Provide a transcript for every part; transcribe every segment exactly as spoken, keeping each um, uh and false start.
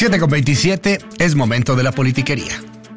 siete con veintisiete, es momento de la politiquería.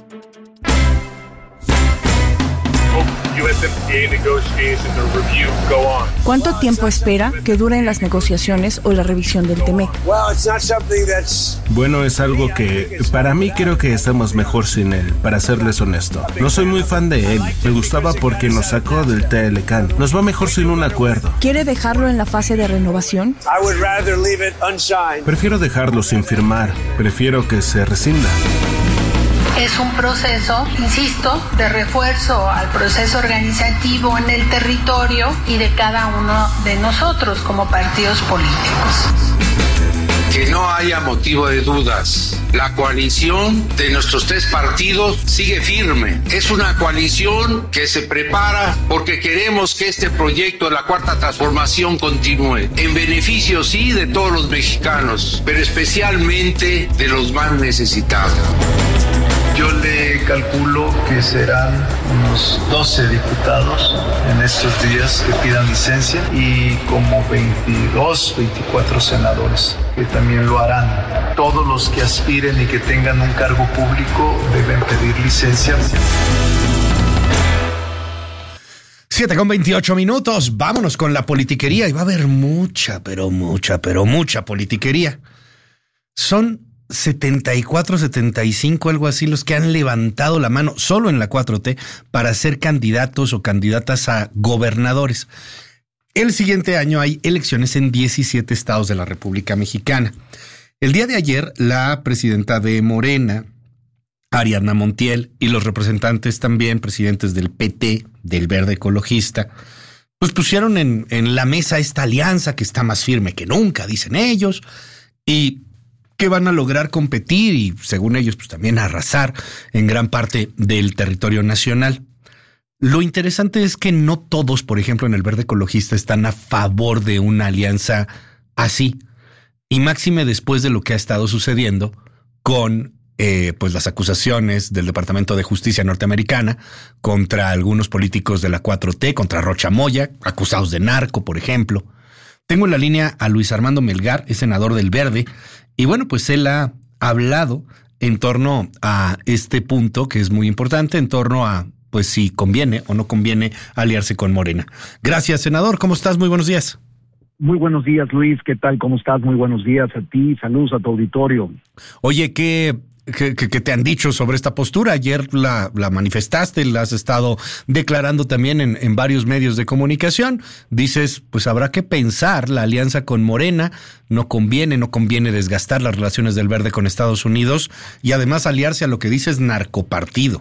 ¿Cuánto tiempo espera que duren las negociaciones o la revisión del T M E C? Bueno, es algo que para mí creo que estamos mejor sin él, para serles honesto. No soy muy fan de él, me gustaba porque nos sacó del T L C A N. Nos va mejor sin un acuerdo. ¿Quiere dejarlo en la fase de renovación? Prefiero dejarlo sin firmar, prefiero que se rescinda. Es un proceso, insisto, de refuerzo al proceso organizativo en el territorio y de cada uno de nosotros como partidos políticos. Que no haya motivo de dudas. La coalición de nuestros tres partidos sigue firme. Es una coalición que se prepara porque queremos que este proyecto de la Cuarta Transformación continúe. En beneficio, sí, de todos los mexicanos, pero especialmente de los más necesitados. Yo le calculo que serán unos doce diputados en estos días que pidan licencia y como veintidós, veinticuatro senadores que también lo harán. Todos los que aspiren y que tengan un cargo público deben pedir licencia. siete con veintiocho minutos, vámonos con la politiquería y va a haber mucha, pero mucha, pero mucha politiquería. Son setenta y cuatro, setenta y cinco, algo así, los que han levantado la mano solo en la cuatro T para ser candidatos o candidatas a gobernadores. El siguiente año hay elecciones en diecisiete estados de la República Mexicana. El día de ayer, la presidenta de Morena, Ariadna Montiel, y los representantes también, presidentes del P T, del Verde Ecologista, pues pusieron en, en la mesa esta alianza que está más firme que nunca, dicen ellos, y que van a lograr competir y, según ellos, pues también arrasar en gran parte del territorio nacional. Lo interesante es que no todos, por ejemplo, en el Verde Ecologista están a favor de una alianza así. Y máxime después de lo que ha estado sucediendo con eh, pues las acusaciones del Departamento de Justicia norteamericana contra algunos políticos de la cuatro T, contra Rocha Moya, acusados de narco, por ejemplo. Tengo en la línea a Luis Armando Melgar, es senador del Verde. Y bueno, pues él ha hablado en torno a este punto que es muy importante, en torno a pues si conviene o no conviene aliarse con Morena. Gracias, senador. ¿Cómo estás? Muy buenos días. Muy buenos días, Luis. ¿Qué tal? ¿Cómo estás? Muy buenos días a ti. Saludos a tu auditorio. Oye, ¿qué, qué, qué te han dicho sobre esta postura? Ayer la, la manifestaste, la has estado declarando también en, en varios medios de comunicación. Dices, pues habrá que pensar la alianza con Morena. No conviene, no conviene desgastar las relaciones del Verde con Estados Unidos y además aliarse a lo que dices narcopartido.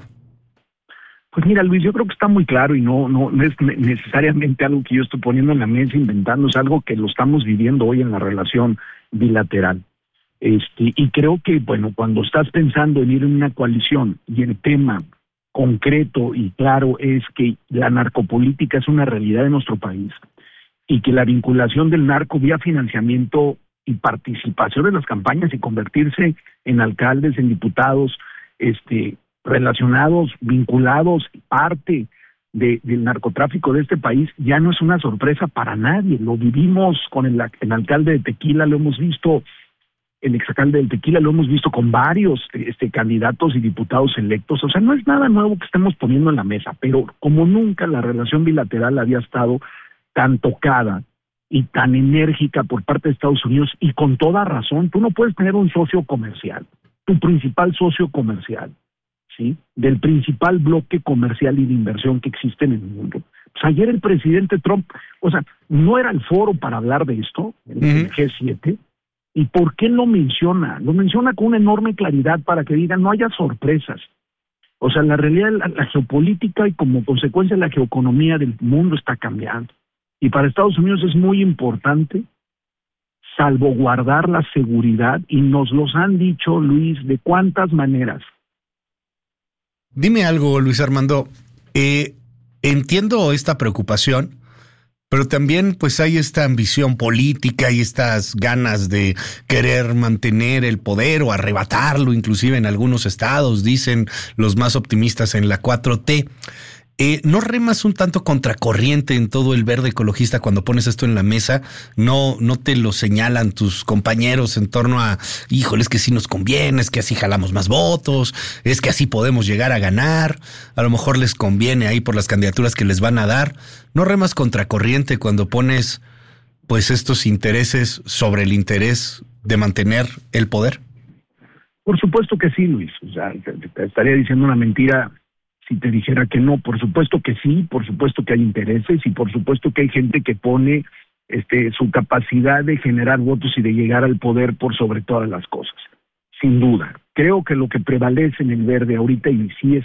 Pues mira, Luis, yo creo que está muy claro y no, no, no es necesariamente algo que yo estoy poniendo en la mesa inventando, es algo que lo estamos viviendo hoy en la relación bilateral. Este, y creo que, bueno, cuando estás pensando en ir en una coalición y el tema concreto y claro es que la narcopolítica es una realidad en nuestro país y que la vinculación del narco vía financiamiento y participación en las campañas y convertirse en alcaldes, en diputados, este, relacionados, vinculados, parte de, del narcotráfico de este país, ya no es una sorpresa para nadie. Lo vivimos con el, el alcalde de Tequila, lo hemos visto, el exalcalde de Tequila, lo hemos visto con varios este, candidatos y diputados electos. O sea, no es nada nuevo que estemos poniendo en la mesa, pero como nunca la relación bilateral había estado tan tocada y tan enérgica por parte de Estados Unidos, y con toda razón. Tú no puedes tener un socio comercial, tu principal socio comercial, ¿sí?, del principal bloque comercial y de inversión que existe en el mundo. Pues ayer el presidente Trump, o sea, no era el foro para hablar de esto, el uh-huh. G siete, ¿y por qué lo menciona? Lo menciona con una enorme claridad para que digan, no haya sorpresas. O sea, la realidad, la, la geopolítica y como consecuencia la geoeconomía del mundo está cambiando. Y para Estados Unidos es muy importante salvaguardar la seguridad, y nos los han dicho, Luis, de cuántas maneras. Dime algo, Luis Armando. Eh, entiendo esta preocupación, pero también pues hay esta ambición política y estas ganas de querer mantener el poder o arrebatarlo, inclusive en algunos estados, dicen los más optimistas en la cuatro T. Eh, ¿No remas un tanto contracorriente en todo el verde ecologista cuando pones esto en la mesa? ¿No, no te lo señalan tus compañeros en torno a, híjole, es que sí nos conviene, es que así jalamos más votos, es que así podemos llegar a ganar, a lo mejor les conviene ahí por las candidaturas que les van a dar? ¿No remas contracorriente cuando pones pues estos intereses sobre el interés de mantener el poder? Por supuesto que sí, Luis. O sea, te, te estaría diciendo una mentira si te dijera que no. Por supuesto que sí, por supuesto que hay intereses y por supuesto que hay gente que pone este, su capacidad de generar votos y de llegar al poder por sobre todas las cosas. Sin duda. Creo que lo que prevalece en el verde ahorita, y sí es